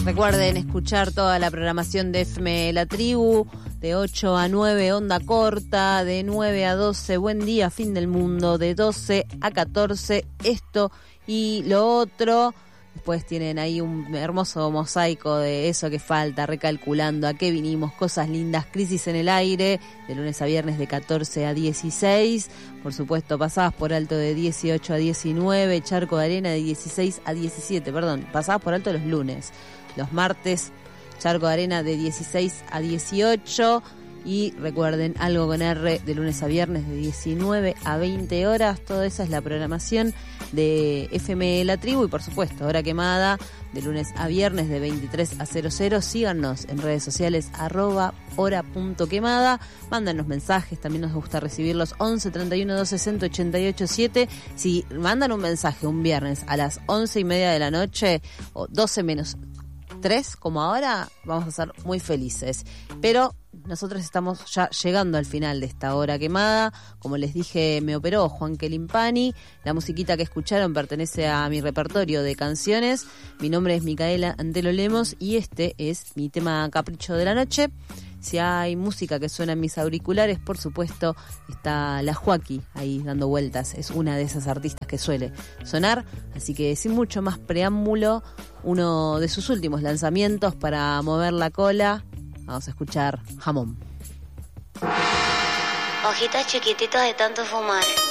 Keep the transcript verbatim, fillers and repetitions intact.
Recuerden escuchar toda la programación de F M La Tribu, de ocho a nueve Onda Corta, de nueve a doce Buen Día, Fin del Mundo, de doce a catorce Esto y lo Otro. Después tienen ahí un hermoso mosaico de eso que falta, recalculando a qué vinimos, cosas lindas, Crisis en el Aire, de lunes a viernes de catorce a dieciséis. Por supuesto, Pasadas por Alto de dieciocho a diecinueve, Charco de Arena de dieciséis a diecisiete, perdón, Pasadas por Alto los lunes. Los martes, Charco de Arena de dieciséis a dieciocho. Y recuerden, Algo con R, de lunes a viernes de diecinueve a veinte horas. Toda esa es la programación de F M La Tribu. Y por supuesto, Hora Quemada, de lunes a viernes de veintitrés a cero cero. Síganos en redes sociales, arroba hora.quemada. Mándanos mensajes, también nos gusta recibirlos. once treinta y uno doce sesenta ochenta y ocho siete. Si mandan un mensaje un viernes a las once y media de la noche, o doce menos tres, como ahora, vamos a ser muy felices. Pero nosotros estamos ya llegando al final de esta Hora Quemada. Como les dije, me operó Juan Kelimpani. La musiquita que escucharon pertenece a mi repertorio de canciones. Mi nombre es Micaela Antelo Lemos y este es mi tema Capricho de la Noche. Si hay música que suena en mis auriculares, por supuesto, está la Joaquí ahí dando vueltas. Es una de esas artistas que suele sonar. Así que sin mucho más preámbulo, uno de sus últimos lanzamientos para mover la cola. Vamos a escuchar Jamón. Ojitos chiquititos de tanto fumar.